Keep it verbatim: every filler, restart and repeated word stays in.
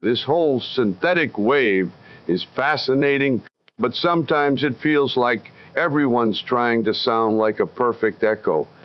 This whole synthetic wave is fascinating, but sometimes it feels like everyone's trying to sound like a perfect echo.